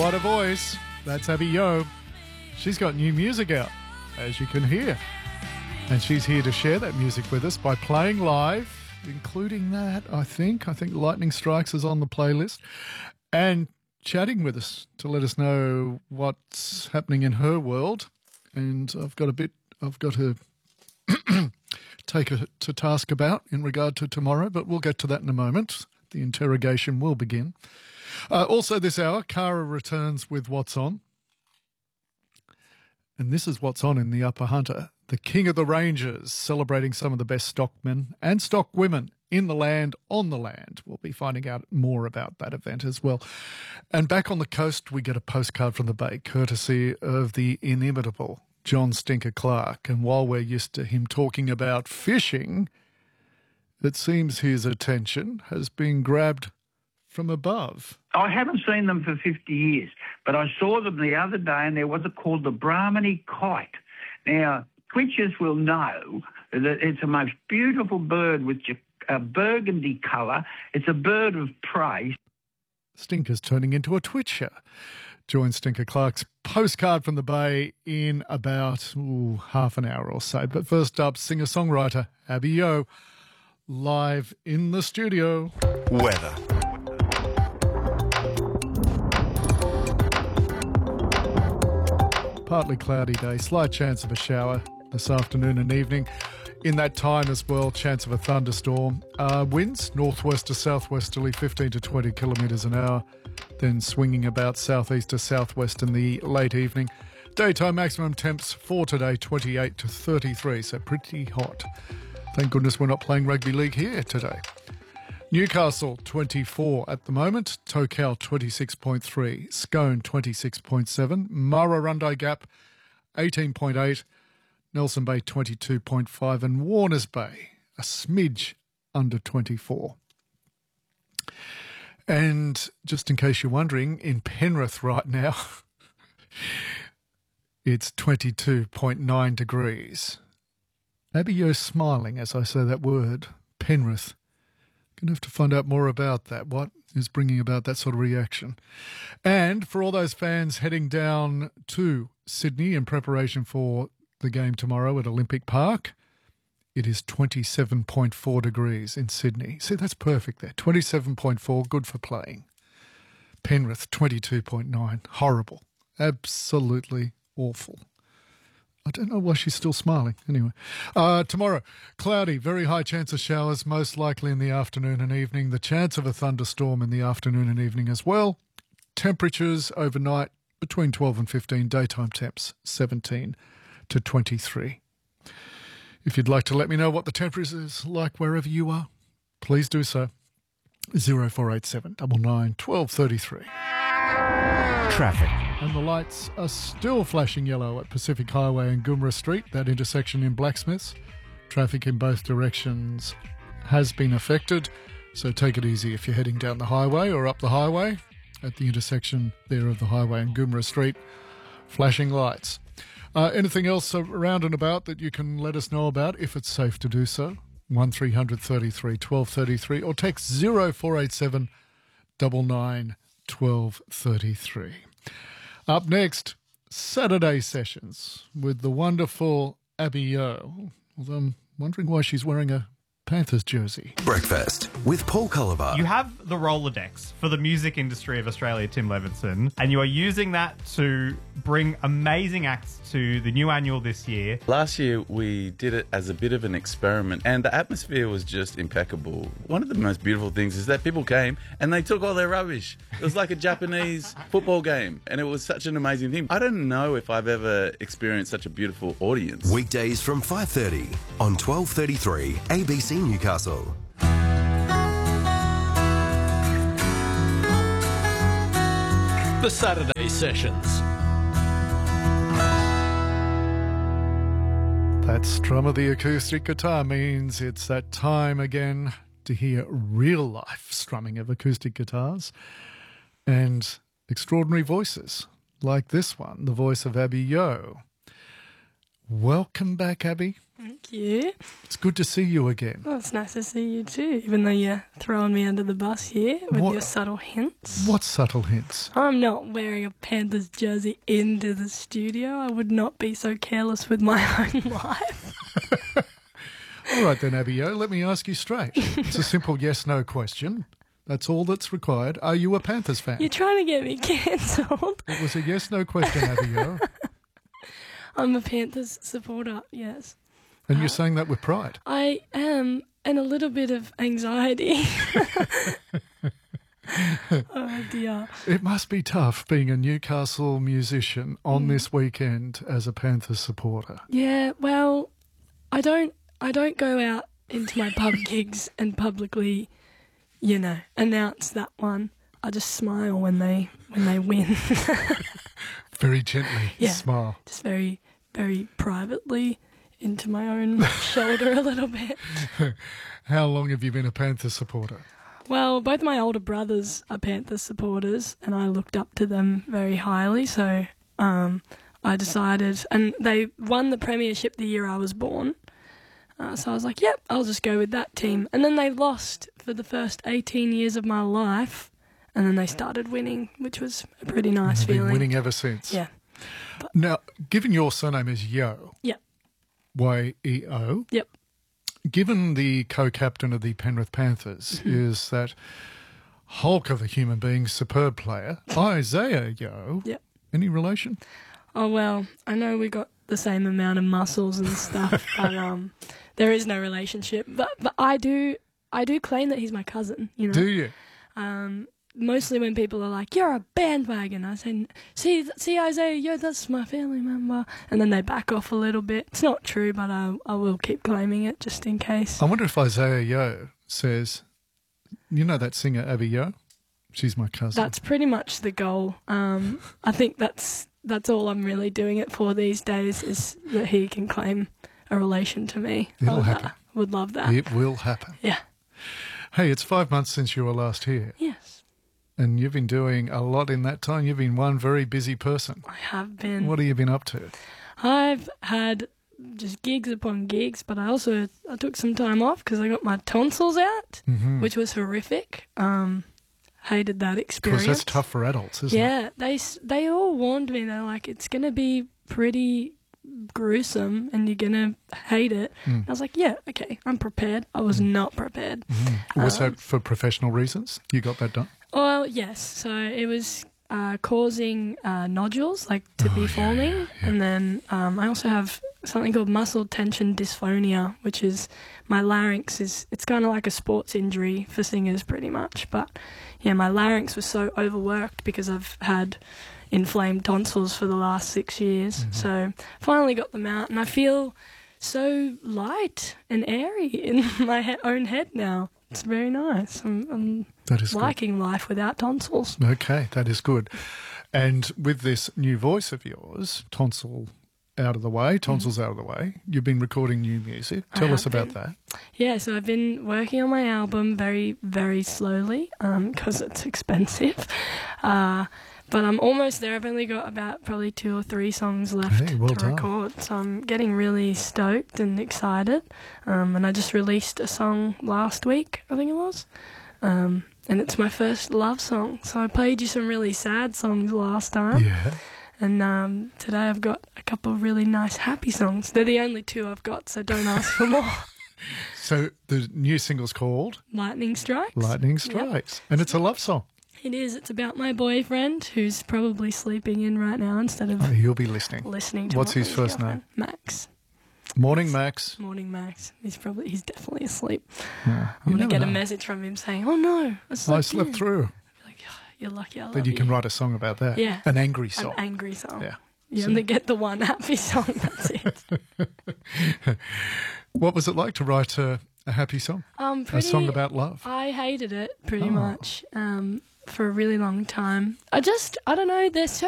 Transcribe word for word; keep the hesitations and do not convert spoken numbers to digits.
What a voice. That's Abby Yo. She's got new music out, as you can hear. And she's here to share that music with us by playing live, including that, I think. I think Lightning Strikes is on the playlist. And chatting with us to let us know what's happening in her world. And I've got a bit, I've got to take her to task about in regard to tomorrow, but we'll get to that in a moment. The interrogation will begin. Uh, also this hour, Cara returns with What's On. And this is What's On in the Upper Hunter. The King of the Ranges, celebrating some of the best stockmen and stockwomen in the land, on the land. We'll be finding out more about that event as well. And back on the coast, we get a postcard from the Bay, courtesy of the inimitable John Stinker Clark. And while we're used to him talking about fishing, it seems his attention has been grabbed from above. I haven't seen them for fifty years, but I saw them the other day, and they're what's called the Brahminy kite. Now, twitchers will know that it's the most beautiful bird with a burgundy colour. It's a bird of prey. Stinker's turning into a twitcher. Join Stinker Clark's postcard from the Bay in about ooh, half an hour or so. But first up, singer-songwriter Abby Yo, live in the studio. Weather. Partly cloudy day, slight chance of a shower this afternoon and evening. In that time as well, chance of a thunderstorm. Uh, winds northwest to southwesterly, fifteen to twenty kilometres an hour, then swinging about southeast to southwest in the late evening. Daytime maximum temps for today, twenty-eight to thirty-three, so pretty hot. Thank goodness we're not playing rugby league here today. Newcastle, twenty-four at the moment. Tocal, twenty-six point three. Scone, twenty-six point seven. Murrurundi Gap, eighteen point eight. Nelson Bay, twenty-two point five. And Warners Bay, a smidge under twenty-four. And just in case you're wondering, in Penrith right now, it's twenty-two point nine degrees. Maybe you're smiling as I say that word, Penrith. Going to have to find out more about that. What is bringing about that sort of reaction? And for all those fans heading down to Sydney in preparation for the game tomorrow at Olympic Park, it is twenty-seven point four degrees in Sydney. See, that's perfect there. twenty-seven point four, good for playing. Penrith, twenty-two point nine. Horrible. Absolutely awful. I don't know why she's still smiling. Anyway, uh, tomorrow, cloudy, very high chance of showers, most likely in the afternoon and evening. The chance of a thunderstorm in the afternoon and evening as well. Temperatures overnight between twelve and fifteen. Daytime temps seventeen to twenty-three. If you'd like to let me know what the temperature is like wherever you are, please do so. zero four eight seven nine nine one two three three. Traffic. And the lights are still flashing yellow at Pacific Highway and Goomera Street, that intersection in Blacksmiths. Traffic in both directions has been affected, so take it easy if you're heading down the highway or up the highway at the intersection there of the highway and Goomera Street. Flashing lights. Uh, anything else around and about that you can let us know about if it's safe to do so? one three hundred thirty-three twelve thirty-three or text zero four eight seven nine nine one two three three. Up next, Saturday Sessions with the wonderful Abby Yo. Although I'm wondering why she's wearing a Panthers jersey. Breakfast with Paul Culliver. You have the Rolodex for the music industry of Australia, Tim Levinson, and you are using that to bring amazing acts to the new annual this year. Last year we did it as a bit of an experiment and the atmosphere was just impeccable. One of the most beautiful things is that people came and they took all their rubbish. It was like a Japanese football game and it was such an amazing thing. I don't know if I've ever experienced such a beautiful audience. Weekdays from five thirty on twelve thirty-three A B C Newcastle. The Saturday Sessions. That strum of the acoustic guitar means it's that time again to hear real-life strumming of acoustic guitars and extraordinary voices like this one, the voice of Abby Yo. Welcome back, Abby. Thank you. It's good to see you again. Well, it's nice to see you too, even though you're throwing me under the bus here with What- your subtle hints. What subtle hints? I'm not wearing a Panthers jersey into the studio. I would not be so careless with my own life. All right then, Abby-O, let me ask you straight. It's a simple yes-no question. That's all that's required. Are you a Panthers fan? You're trying to get me cancelled. It was a yes-no question, Abby-O. I'm a Panthers supporter, yes. And you're saying that with pride. I am, and a little bit of anxiety. Oh dear. It must be tough being a Newcastle musician on this weekend as a Panthers supporter. Yeah, well, I don't I don't go out into my pub gigs and publicly, you know, announce that one. I just smile when they when they win. Very gently Yeah. smile. Just very, very privately into my own shoulder a little bit. How long have you been a Panthers supporter? Well, both my older brothers are Panthers supporters, and I looked up to them very highly. So um, I decided, and they won the premiership the year I was born. Uh, so I was like, yep, I'll just go with that team. And then they lost for the first eighteen years of my life, and then they started winning, which was a pretty nice You've been feeling. winning ever since. Yeah. Now, given your surname is Yo, Yep. Y E O, Yep. given the co-captain of the Penrith Panthers Mm-hmm. is that hulk of a human being, superb player, Isaiah Yo. Yep. Any relation? Oh, well, I know we got the same amount of muscles and stuff, but um, there is no relationship. But but I do I do claim that he's my cousin, you know. Do you? Um, mostly when people are like, "You're a bandwagon," I say, "See, see, Isaiah, yo, that's my family member," and then they back off a little bit. It's not true, but I I will keep claiming it just in case. I wonder if Isaiah Yo says, you know that singer Abby Yo? She's my cousin. That's pretty much the goal. Um, I think that's that's all I'm really doing it for these days is that he can claim a relation to me. It'll I would, happen. uh, would love that. It will happen. Yeah. Hey, it's five months since you were last here, Yes, and you've been doing a lot in that time. You've been one very busy person. I have been. What have you been up to? I've had just gigs upon gigs, but I also I took some time off because I got my tonsils out, Mm-hmm. which was horrific. Um, hated that Because experience. that's tough for adults, isn't it? Yeah, they s- they all warned me. They're like, it's gonna be pretty gruesome, and you're gonna hate it. Mm. I was like, yeah, okay, I'm prepared. I was not prepared. Mm-hmm. Was Um, that for professional reasons? You got that done? Well, yes. So it was uh, causing uh, nodules, like to Oh, be yeah, forming. yeah, yeah. And then um, I also have something called muscle tension dysphonia, which is my larynx is, it's kind of like a sports injury for singers pretty much. But yeah, my larynx was so overworked because I've had inflamed tonsils for the last six years. Mm-hmm. So finally got them out, and I feel so light and airy in my he- own head now. It's very nice. I'm, I'm That is liking life without tonsils. good. Okay, that is good. And with this new voice of yours, tonsil out of the way, tonsils out of the way, you've been recording new music. I Tell us have about been. that. Yeah, so I've been working on my album very, very slowly because it's expensive. Uh, but I'm almost there. I've only got about probably two or three songs left Hey, well to done. record. So I'm getting really stoked and excited. Um, and I just released a song last week, I think it was. Um, and it's my first love song. So I played you some really sad songs last time. Yeah. And um, today I've got a couple of really nice happy songs. They're the only two I've got, so don't ask for more. So the new single's called Lightning Strikes. Lightning Strikes. And it's a love song. It is. It's about my boyfriend who's probably sleeping in right now instead of Oh, he'll be listening. listening to What's my his first girlfriend. Max. Morning, Max. Morning, Max. He's probably he's definitely asleep. Yeah, I'm you gonna never get a know. message from him saying, "Oh no, I slept, I slept in." through. Like, "Oh, you're lucky. I love Then you can write a song about that. Yeah. An angry an song. angry song. Yeah. You So- only get the one happy song. That's it. What was it like to write a, a happy song? Um, A pretty, song about love? I hated it pretty Oh. much um, for a really long time. I just, I don't know, there's so